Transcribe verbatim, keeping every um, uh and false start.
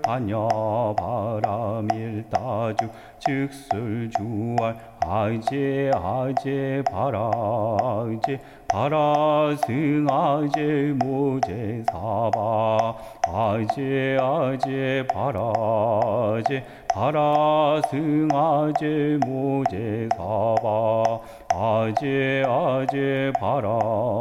하냐 바라밀다주 즉설주알 아제 아제 바라제 바라승아제 모제사바 아제 아제 바라제 바라승아제 모제사바 아제 아제 바라